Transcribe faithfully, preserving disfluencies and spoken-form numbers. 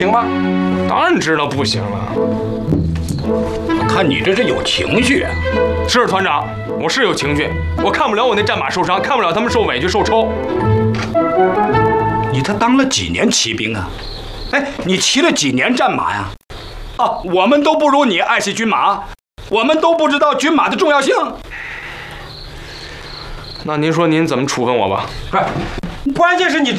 行吗？当然知道不行了。 我看你这是有情绪啊！ 是团长，我是有情绪，我看不了我那战马受伤，看不了他们受委屈受抽。 你他当了几年骑兵啊？哎，你骑了几年战马呀？啊，我们都不如你爱惜军马，我们都不知道军马的重要性。 那您说您怎么处分我吧？ 不是，关键是你